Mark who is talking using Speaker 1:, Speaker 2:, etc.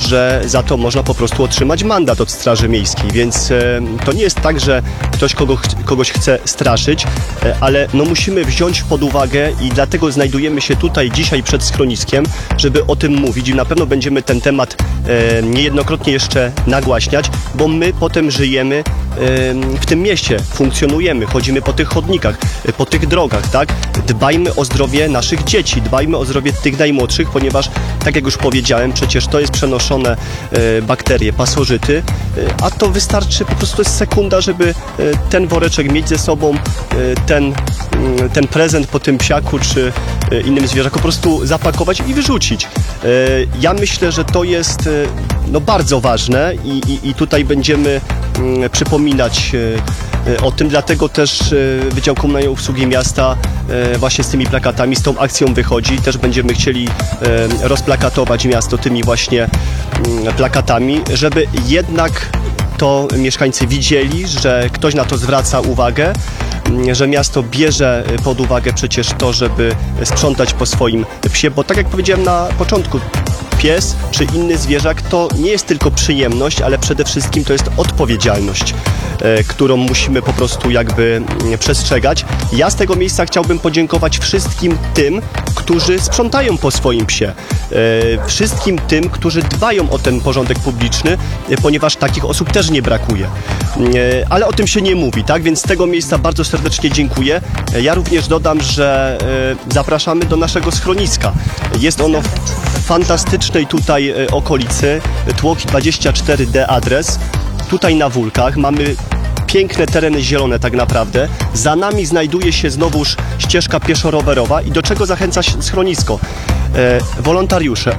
Speaker 1: że za to można po prostu otrzymać mandat od Straży Miejskiej, więc to nie jest tak, że ktoś kogoś chce straszyć, ale no musimy wziąć pod uwagę i dlatego znajdujemy się tutaj dzisiaj przed schroniskiem, żeby o tym mówić i na pewno będziemy ten temat niejednokrotnie jeszcze nagłaśniać, bo my potem żyjemy w tym mieście, funkcjonujemy, chodzimy po tych chodnikach, po tych drogach, tak? Dbajmy o zdrowie naszych dzieci, dbajmy o zdrowie tych najmłodszych, ponieważ, tak jak już powiedziałem, przecież to jest przenoszone bakterie, pasożyty, a to wystarczy, po prostu jest sekunda, żeby ten woreczek mieć ze sobą, ten prezent po tym psiaku czy innym zwierzaku po prostu zapakować i wyrzucić. Ja myślę, że to jest no, bardzo ważne i tutaj będziemy przypominać o tym, dlatego też Wydział Komunalnej Obsługi Miasta właśnie z tymi plakatami, z tą akcją wychodzi. Też będziemy chcieli rozplakatować miasto tymi właśnie plakatami, żeby jednak to mieszkańcy widzieli, że ktoś na to zwraca uwagę, że miasto bierze pod uwagę przecież to, żeby sprzątać po swoim psie, bo tak jak powiedziałem na początku, pies czy inny zwierzak to nie jest tylko przyjemność, ale przede wszystkim to jest odpowiedzialność, którą musimy po prostu jakby przestrzegać. Ja z tego miejsca chciałbym podziękować wszystkim tym, którzy sprzątają po swoim psie. Wszystkim tym, którzy dbają o ten porządek publiczny, ponieważ takich osób też nie brakuje. Ale o tym się nie mówi, tak? Więc z tego miejsca bardzo serdecznie dziękuję. Ja również dodam, że zapraszamy do naszego schroniska. Jest ono w fantastycznej tutaj okolicy, Tłoki 24D adres. Tutaj na Wólkach mamy piękne tereny zielone tak naprawdę. Za nami znajduje się znowuż ścieżka pieszo-rowerowa i do czego zachęca schronisko? Wolontariusze,